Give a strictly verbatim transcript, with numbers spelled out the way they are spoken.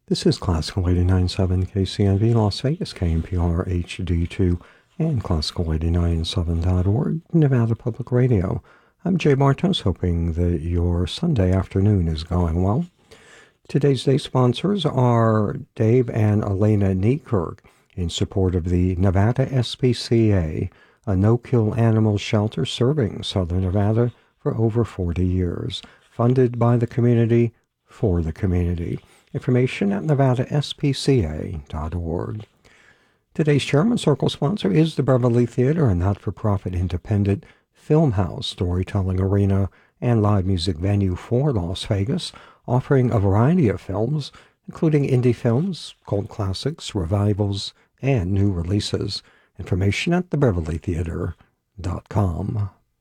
This is Classical eighty-nine point seven K C N V Las Vegas, K N P R H D two, and Classical eighty-nine point seven dot org, Nevada Public Radio. I'm Jay Bartos, hoping that your Sunday afternoon is going well. Today's day sponsors are Dave and Elena Niekirk in support of the Nevada S P C A, a no-kill animal shelter serving Southern Nevada for over forty years, funded by the community for the community. Information at nevada s p c a dot org. Today's Chairman Circle sponsor is the Beverly Theater, a not-for-profit independent film house, storytelling arena, and live music venue for Las Vegas, offering a variety of films, including indie films, cult classics, revivals, and new releases. Information at the beverly theater dot com.